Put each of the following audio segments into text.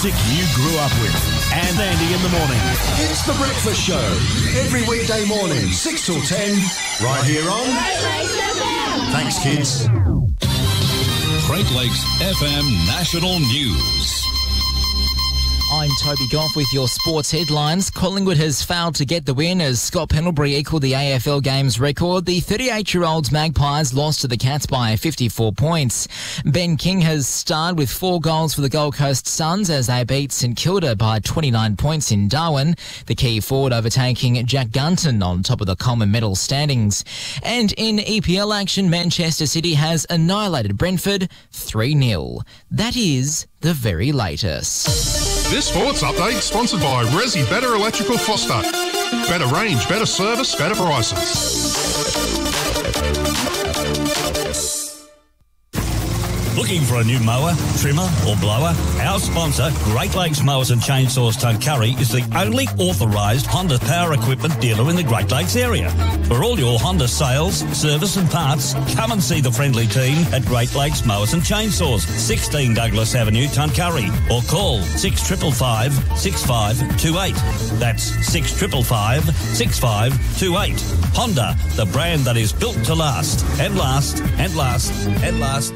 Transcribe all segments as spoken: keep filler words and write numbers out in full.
music you grew up with. And Andy in the morning. It's The Breakfast Show. Every weekday morning, six till ten, right here on... Great Lakes F M. Thanks, kids. Great Lakes F M National News. I'm Toby Goff with your sports headlines. Collingwood has failed to get the win as Scott Pendlebury equalled the A F L Games record. The thirty-eight-year-old Magpies lost to the Cats by fifty-four points. Ben King has starred with four goals for the Gold Coast Suns as they beat St Kilda by twenty-nine points in Darwin. The key forward overtaking Jack Gunton on top of the Coleman medal standings. And in E P L action, Manchester City has annihilated Brentford three nil. That is the very latest. This sports update sponsored by Resi Better Electrical Foster. Better range, better service, better prices. Looking for a new mower, trimmer or blower? Our sponsor, Great Lakes Mowers and Chainsaws Tuncurry, is the only authorised Honda power equipment dealer in the Great Lakes area. For all your Honda sales, service and parts, come and see the friendly team at Great Lakes Mowers and Chainsaws, sixteen Douglas Avenue, Tuncurry, or call six five five, six five two eight. That's six five five, six five two eight. Honda, the brand that is built to last, and last, and last, and last.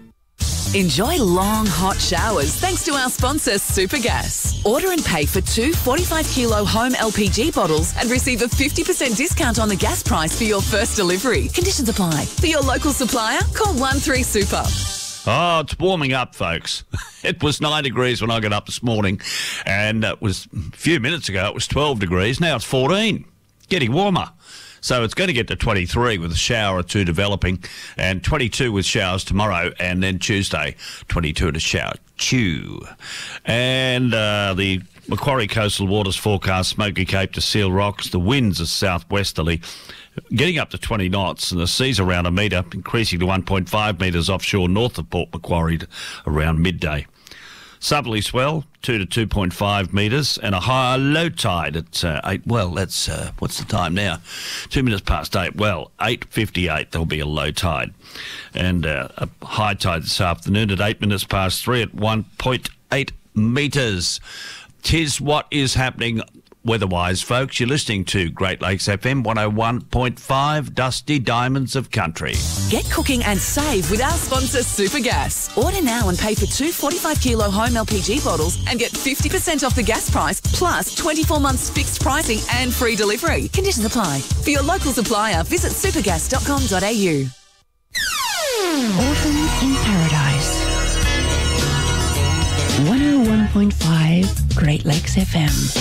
Enjoy long, hot showers thanks to our sponsor, Supergas. Order and pay for two forty-five kilo home L P G bottles and receive a fifty percent discount on the gas price for your first delivery. Conditions apply. For your local supplier, call one three super. Oh, it's warming up, folks. It was nine degrees when I got up this morning, and it was a few minutes ago it was twelve degrees. Now it's fourteen. Getting warmer. So it's going to get to twenty-three with a shower or two developing, and twenty-two with showers tomorrow, and then Tuesday, twenty-two and a shower. Chew. And uh, the Macquarie Coastal Waters forecast, Smoky Cape to Seal Rocks. The winds are southwesterly, getting up to twenty knots, and the sea's around a metre, increasing to one point five metres offshore north of Port Macquarie around midday. Southerly swell, two to two point five metres, and a higher low tide at uh, eight. Well, that's, uh, what's the time now? Two minutes past eight. Well, eight fifty-eight, there'll be a low tide. And uh, a high tide this afternoon at eight minutes past three at one point eight metres. Tis what is happening weather-wise, folks. You're listening to Great Lakes F M one oh one point five, Dusty Diamonds of Country. Get cooking and save with our sponsor, Supergas. Order now and pay for two forty-five kilo home L P G bottles and get fifty percent off the gas price, plus twenty-four months fixed pricing and free delivery. Conditions apply. For your local supplier, visit supergas dot com dot a u. Autumn in Paradise. one oh one point five Great Lakes F M.